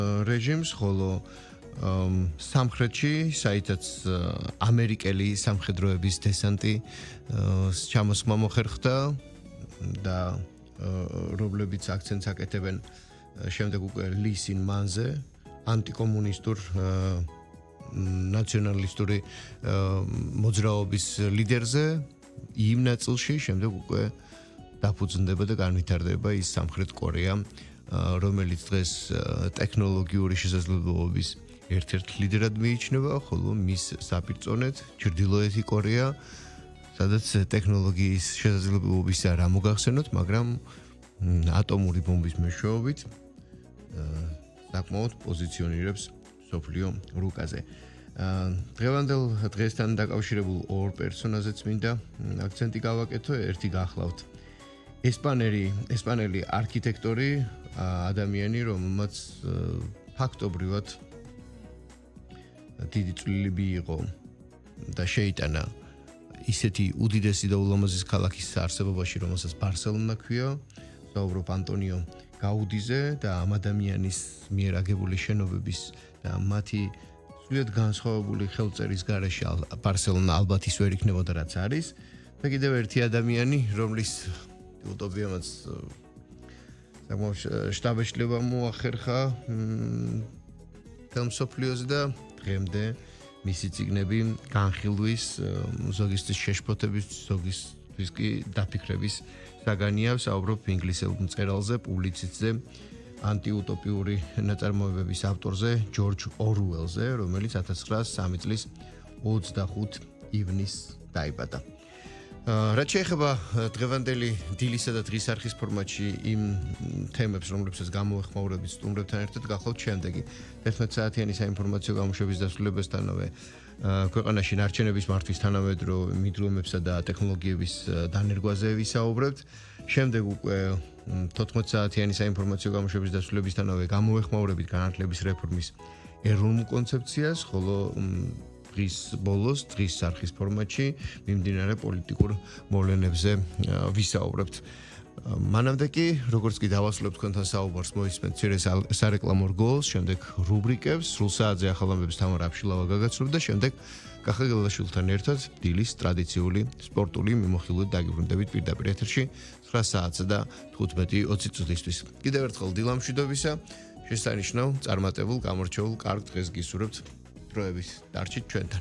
რეჟიმს, ხოლო სამხრეთში, საითაც ამერიკელი სამხედროების დესანტი ჩამოსხმა მოხერხდა და რომლებიც აქცენტს აკეთებენ შემდეგ უკვე ლისინ მანზე, ანტიკომუნისტურ ნაციონალისტური მოძრაობის ლიდერზე, იმ ნაწილში შემდეგ უკვე დაფუძნდება და განვითარდება ის სამხრეთ კორეა, რომელიც დღეს ტექნოლოგიური შესაძლებლობების ერთ-ერთ ლიდერად მიიჩნევა, ხოლო მის საპირწონედ ჩრდილოეთი კორეა, სადაც ტექნოლოგიის შესაძლებლობების არ მოგახსენოთ, მაგრამ ატომური ბომბის მეშვეობით საკმაოდ პოზიციონირებს სოფლიო რუკაზე. დღევანდელ დღესთან დაკავშირებულ ორ პერსონაჟზეც მინდა აქცენტი გავაკეთო, ერთი გახლავთ ესპანელი არქიტექტორი, ადამიანი, რომელმაც ფაქტობრივად დიდი წვლილები იყო და შეიტანა ისეთი უდიდესი და ულამაზესი ქალაქის არსებობაში, რომელსაც ბარსელონა ქვია, საუბრობ ანტონიო გაუდიზე და ამ ადამიანის მიერ აგებული შენობების და მათი სრულიად განსხვავებული ხელწერის გარეშე ბარსელონა ალბათ ის ვერ იქნებოდა რაც არის და კიდევ ერთი ადამიანი, რომლის უტოპიამაც საკმაოდ შთაბეჭდილება მოახერხა თემსოფლიოზე და დღემდე მისი წიგნები განხილვის, ზოგისთვის შეშფოთების, ზოგისთვის კი დაფიქრების საგანია. საუბრობ ინგლისელ მწერალზე, პუბლიცისტზე, ანტიუტოპიური ნაწარმოებების ავტორზე, ჯორჯ ორუელზე, რომელიც 1903 წლის 25 ივნისს დაიბადა. რაც შეეხება დღევანდელი დილისა და დღის არხის ფორმატში იმ თემებს, რომლებსაც გამოეხმაურებით სტუმრებთან ერთად, გახლავთ შემდეგი 11 საათიანი საინფორმაციო გამოშვების დასრულებასთანავე ქვეყანაში ნარჩენების მართვის თანამედროვე მიდროებებსა და ტექნოლოგიების დანერგვაზე ვისაუბრებთ. შემდეგ უკვე 14 საათიანი საინფორმაციო გამოშვების დასრულებისთანავე გამოეხმაურებით განათლების რეფორმის ეროვნულ კონცეფციას, ხოლო დღის ბოლოს, დღის არხის ფორმატში მიმდინარე პოლიტიკურ მოვლენებზე ვისაუბრებთ. მანამდე კი, როგორც კი დავასრულებთ თქვენთან საუბარს, მოისმენთ მცირე სარეკლამო რგოლს, შემდეგ რუბრიკებს, სრულ საათზე ახალ ამბებს თამარ აფშილავა გაგაცნობ და შემდეგ კახა გელაშვილთან ერთად დილის ტრადიციული სპორტული მიმოხილვით დაგიბრუნდებით პირდაპირ ეთერში 9 საათსა და 15:20 წუთისთვის. კიდევ ერთხელ დილა მშვიდობისა, შესანიშნავ წარმატებულ, გამორჩეულ, კარგ დღეს გისურვებთ. დროების დარჩით ჩვენთან.